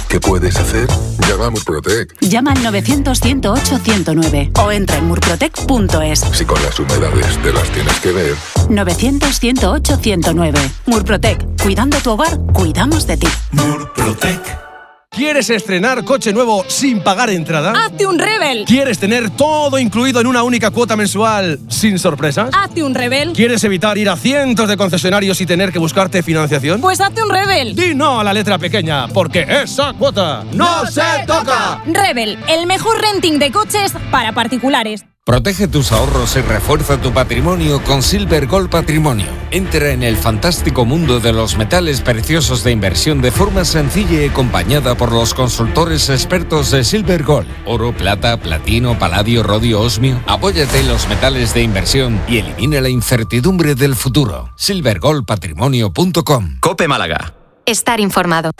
¿Qué puedes hacer? Llama a Murprotec. Llama al 900-108-109 o entra en murprotec.es. Si con las humedades te las tienes que ver. 900-108-109. Murprotec. Cuidando tu hogar, cuidamos de ti. Murprotec. ¿Quieres estrenar coche nuevo sin pagar entrada? ¡Hazte un Rebel! ¿Quieres tener todo incluido en una única cuota mensual sin sorpresas? ¡Hazte un Rebel! ¿Quieres evitar ir a cientos de concesionarios y tener que buscarte financiación? Pues hazte un Rebel. Di no a la letra pequeña, porque esa cuota no se toca. Rebel, el mejor renting de coches para particulares. Protege tus ahorros y refuerza tu patrimonio con Silver Gold Patrimonio. Entra en el fantástico mundo de los metales preciosos de inversión de forma sencilla y acompañada por los consultores expertos de Silver Gold. Oro, plata, platino, paladio, rodio, osmio. Apóyate en los metales de inversión y elimina la incertidumbre del futuro. silvergoldpatrimonio.com. COPE Málaga. Estar informado.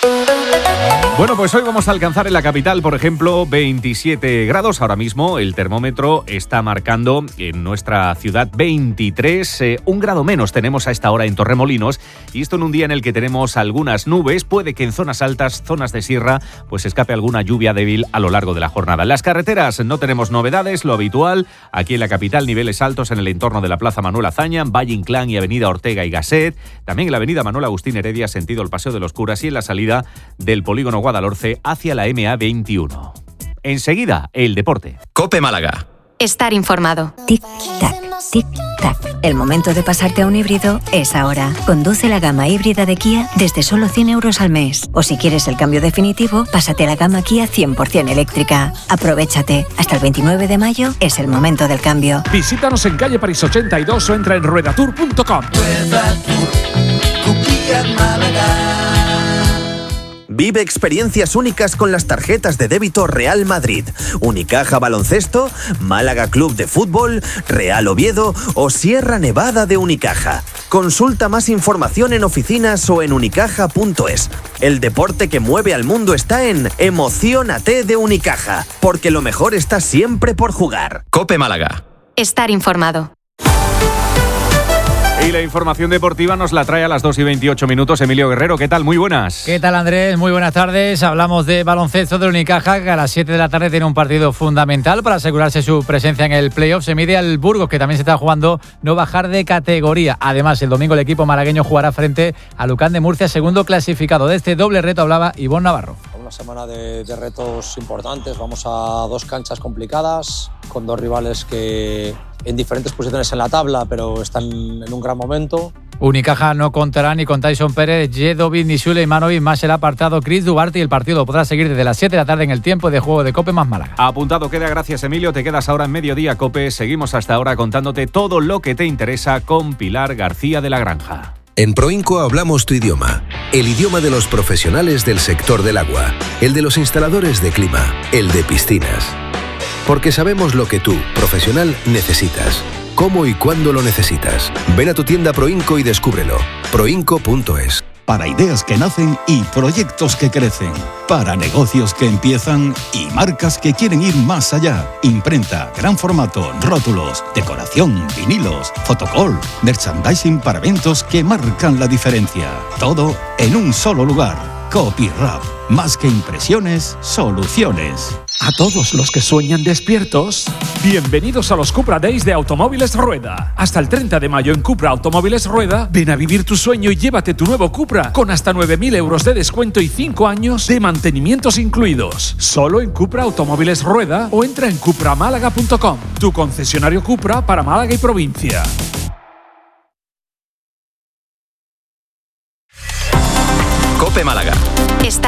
Bueno, pues hoy vamos a alcanzar en la capital, por ejemplo, 27 grados. Ahora mismo el termómetro está marcando en nuestra ciudad 23. Un grado menos tenemos a esta hora en Torremolinos. Y esto en un día en el que tenemos algunas nubes. Puede que en zonas altas, zonas de sierra, pues escape alguna lluvia débil a lo largo de la jornada. En las carreteras no tenemos novedades, lo habitual. Aquí en la capital, niveles altos en el entorno de la Plaza Manuel Azaña, Valle Inclán y Avenida Ortega y Gasset. También en la Avenida Manuel Agustín Heredia, sentido el Paseo de los Curas, y en la salida del Polígono Guadalhorce hacia la MA21. Enseguida, el deporte. COPE Málaga. Estar informado. Tic-tac, tic-tac. El momento de pasarte a un híbrido es ahora. Conduce la gama híbrida de Kia desde solo 100 euros al mes. O si quieres el cambio definitivo, pásate a la gama Kia 100% eléctrica. Aprovéchate. Hasta el 29 de mayo es el momento del cambio. Visítanos en calle París 82 o entra en ruedatour.com. Ruedatour, tu Kia en Málaga. Vive experiencias únicas con las tarjetas de débito Real Madrid, Unicaja Baloncesto, Málaga Club de Fútbol, Real Oviedo o Sierra Nevada de Unicaja. Consulta más información en oficinas o en unicaja.es. El deporte que mueve al mundo está en Emociónate de Unicaja, porque lo mejor está siempre por jugar. COPE Málaga. Estar informado. Y la información deportiva nos la trae a las 2:28 Emilio Guerrero. ¿Qué tal? Muy buenas. ¿Qué tal, Andrés? Muy buenas tardes. Hablamos de baloncesto de Unicaja, que a las 7 de la tarde tiene un partido fundamental para asegurarse su presencia en el playoff. Se mide al Burgos, que también se está jugando no bajar de categoría. Además, el domingo el equipo malagueño jugará frente a Lucán de Murcia, segundo clasificado. De este doble reto hablaba Ivonne Navarro. Una semana de retos importantes. Vamos a dos canchas complicadas, con dos rivales que en diferentes posiciones en la tabla, pero están en un gran momento. Unicaja no contará ni con Tyson Pérez, Jedovic ni Suleimanovic, más el apartado Chris Duarte, y el partido podrá seguir desde las 7 de la tarde en el tiempo de juego de COPE más Málaga. Apuntado queda, gracias Emilio. Te quedas ahora en Mediodía COPE. Seguimos hasta ahora contándote todo lo que te interesa con Pilar García de la Granja. En Proinco hablamos tu idioma, el idioma de los profesionales del sector del agua, el de los instaladores de clima, el de piscinas. Porque sabemos lo que tú, profesional, necesitas, cómo y cuándo lo necesitas. Ven a tu tienda Proinco y descúbrelo. Proinco.es. Para ideas que nacen y proyectos que crecen. Para negocios que empiezan y marcas que quieren ir más allá. Imprenta, gran formato, rótulos, decoración, vinilos, fotocall, merchandising para eventos que marcan la diferencia. Todo en un solo lugar. Copyrap. Más que impresiones, soluciones. A todos los que sueñan despiertos, bienvenidos a los Cupra Days de Automóviles Rueda. Hasta el 30 de mayo en Cupra Automóviles Rueda, ven a vivir tu sueño y llévate tu nuevo Cupra con hasta 9.000 euros de descuento y 5 años de mantenimientos incluidos. Solo en Cupra Automóviles Rueda o entra en cupramálaga.com, tu concesionario Cupra para Málaga y provincia. COPE Málaga.